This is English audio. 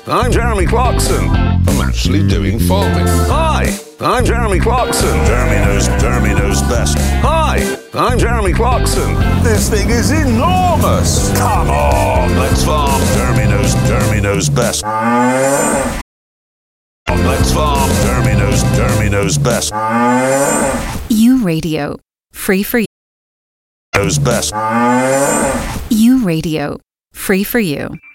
I'm Jeremy Clarkson. I'm actually doing farming. Hi, I'm Jeremy Clarkson. Jeremy knows best. Hi, I'm Jeremy Clarkson. This thing is enormous. Come on, let's farm. Jeremy knows best. Let's farm. Jeremy knows best. U Radio, free for you. Knows best. U Radio, free for you.